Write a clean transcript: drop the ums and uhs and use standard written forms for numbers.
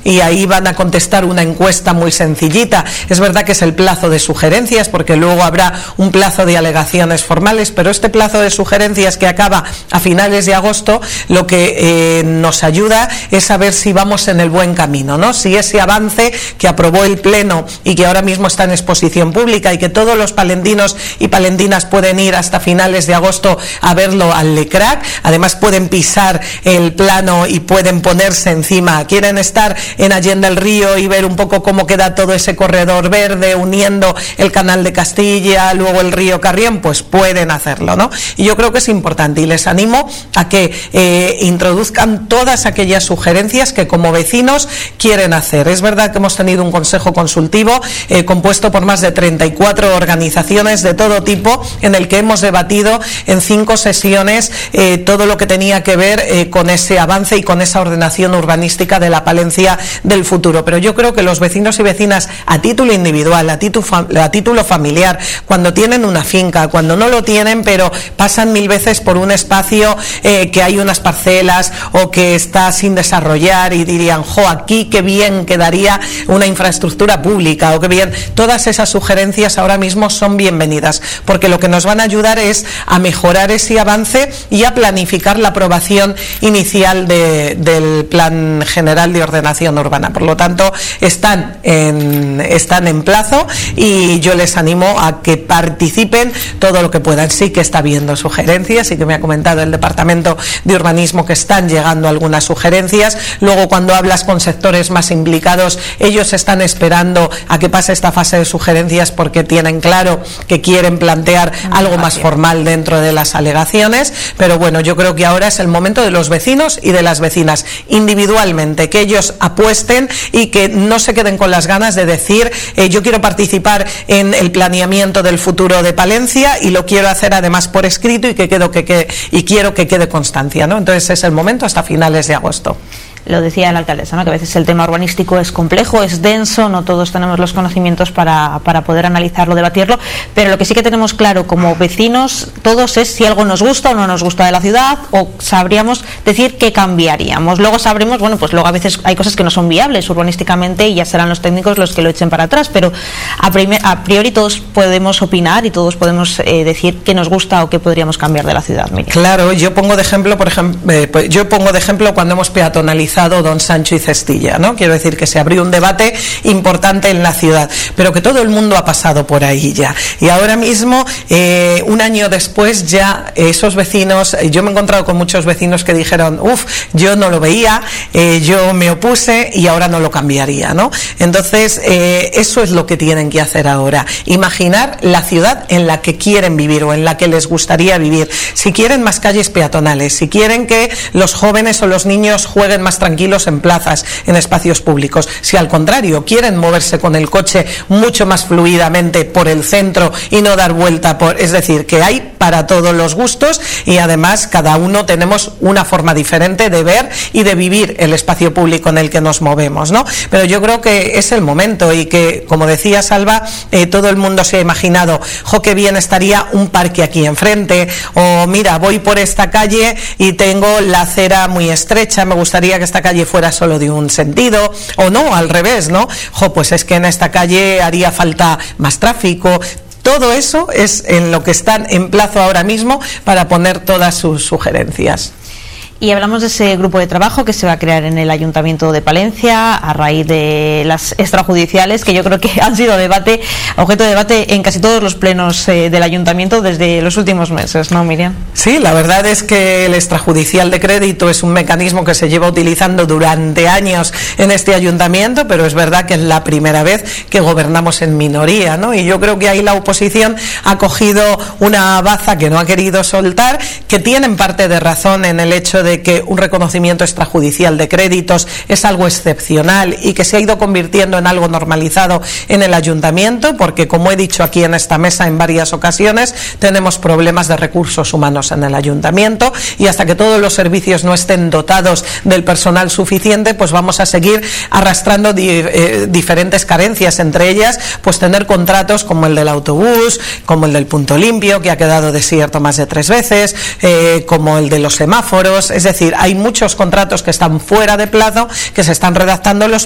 y ahí van a contestar una encuesta muy sencillita. Es verdad que es el plazo de sugerencias, porque luego habrá un plazo de alegaciones formales, pero este plazo de sugerencias que acaba a finales de agosto, lo que nos ayuda es saber si vamos en el buen camino, ¿no? Si ese avance que aprobó el Pleno y que ahora mismo está en exposición pública y que todos los palendinos y palentinas pueden ir hasta finales de agosto a verlo al LECRAC, además pueden pisar el plano y pueden ponerse encima, quieren estar en Allende el Río y ver un poco cómo queda todo ese corredor verde uniendo el Canal de Castilla, luego el río Carrión, pues pueden hacerlo, ¿no? Y yo creo que es importante y les animo a que introduzcan todas aquellas sugerencias que como vecinos quieren hacer. Es verdad que hemos tenido un consejo consultivo compuesto por más de 34 organizaciones de todo tipo, en el que hemos debatido en 5 sesiones todo lo que tenía que ver con ese avance y con esa ordenación urbanística de la Palencia del futuro. Pero yo creo que los vecinos y vecinas, a título individual, a título familiar, cuando tienen una finca, cuando no lo tienen, pero pasan 1000 veces por un espacio que hay unas parcelas o que está sin desarrollar y dirían, jo, aquí qué bien quedaría una infraestructura pública, o qué bien, todas esas sugerencias ahora mismo son bienvenidas, porque lo que nos van a ayudar es a mejorar ese avance y a planificar la aprobación inicial del Plan General de Ordenación Urbana. Por lo tanto, están en plazo y yo les animo a que participen todo lo que puedan. Sí que está habiendo sugerencias, sí que me ha comentado el Departamento de Urbanismo que están llegando algunas sugerencias. Luego, cuando hablas con sectores más implicados, ellos están esperando a que pase esta fase de sugerencias porque tienen claro que quieren plantear algo más formal dentro de las alegaciones. Pero bueno, yo creo que ahora es el momento de los vecinos y de las vecinas individualmente, que ellos apuesten y que no se queden con las ganas de decir yo quiero participar en el planeamiento del futuro de Palencia y lo quiero hacer además por escrito y quiero que quede constancia, ¿no? Entonces es el momento hasta finales de agosto. Lo decía la alcaldesa, ¿no? Que a veces el tema urbanístico es complejo, es denso, no todos tenemos los conocimientos para poder analizarlo, debatirlo, pero lo que sí que tenemos claro como vecinos todos es si algo nos gusta o no nos gusta de la ciudad, o sabríamos decir qué cambiaríamos. Luego sabremos, bueno, pues luego a veces hay cosas que no son viables urbanísticamente y ya serán los técnicos los que lo echen para atrás, pero a priori todos podemos opinar y todos podemos decir qué nos gusta o qué podríamos cambiar de la ciudad. Miriam. Claro, yo pongo de ejemplo, cuando hemos peatonalizado Don Sancho y Cestilla, ¿no? Quiero decir que se abrió un debate importante en la ciudad, pero que todo el mundo ha pasado por ahí ya. Y ahora mismo, un año después, ya esos vecinos, yo me he encontrado con muchos vecinos que dijeron, yo no lo veía, yo me opuse y ahora no lo cambiaría, ¿no? Entonces, eso es lo que tienen que hacer ahora. Imaginar la ciudad en la que quieren vivir o en la que les gustaría vivir. Si quieren más calles peatonales, si quieren que los jóvenes o los niños jueguen más tranquilos en plazas, en espacios públicos. Si al contrario quieren moverse con el coche mucho más fluidamente por el centro y no dar vuelta es decir, que hay para todos los gustos y además cada uno tenemos una forma diferente de ver y de vivir el espacio público en el que nos movemos, ¿no? Pero yo creo que es el momento y que, como decía Salva, todo el mundo se ha imaginado, qué bien estaría un parque aquí enfrente, o mira, voy por esta calle y tengo la acera muy estrecha, me gustaría que esta calle fuera solo de un sentido, o no, al revés, ¿no? Pues es que en esta calle haría falta más tráfico. Todo eso es en lo que están en plazo ahora mismo para poner todas sus sugerencias. Y hablamos de ese grupo de trabajo que se va a crear en el Ayuntamiento de Palencia a raíz de las extrajudiciales, que yo creo que han sido objeto de debate en casi todos los plenos del Ayuntamiento desde los últimos meses, ¿no, Miriam? Sí, la verdad es que el extrajudicial de crédito es un mecanismo que se lleva utilizando durante años en este Ayuntamiento, pero es verdad que es la primera vez que gobernamos en minoría, ¿no? Y yo creo que ahí la oposición ha cogido una baza que no ha querido soltar, que tienen parte de razón en el hecho de que un reconocimiento extrajudicial de créditos es algo excepcional y que se ha ido convirtiendo en algo normalizado en el Ayuntamiento, porque como he dicho aquí en esta mesa en varias ocasiones, tenemos problemas de recursos humanos en el Ayuntamiento y hasta que todos los servicios no estén dotados del personal suficiente, pues vamos a seguir arrastrando diferentes carencias, entre ellas pues tener contratos como el del autobús, como el del punto limpio, que ha quedado desierto más de 3 veces, como el de los semáforos. Es decir, hay muchos contratos que están fuera de plazo, que se están redactando los